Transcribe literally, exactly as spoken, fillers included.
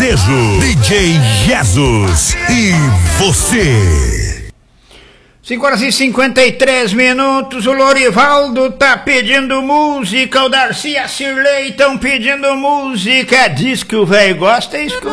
sertanejo, D J Jesus e você. cinco horas e cinquenta e três minutos, o Lorivaldo tá pedindo música, o Darcy e a Cirlei estão pedindo música, diz que o velho gosta, é isso que